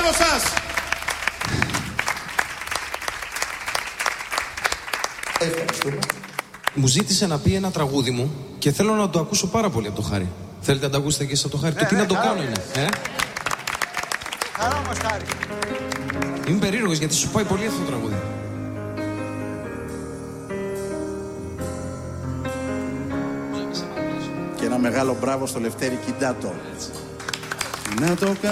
Μπράβο σας. Ευχαριστούμε. Μου ζήτησε να πει ένα τραγούδι μου και θέλω να το ακούσω πάρα πολύ από το Χάρη. Θέλετε να το ακούσετε και εσείς από το Χάρη? Το τι να το κάνω είναι. Χαρά μας, Χάρη. Είμαι περίεργος γιατί σου πάει πολύ αυτό το τραγούδι. Και ένα μεγάλο μπράβο στο Λευτέρη Κιντάτο. Να το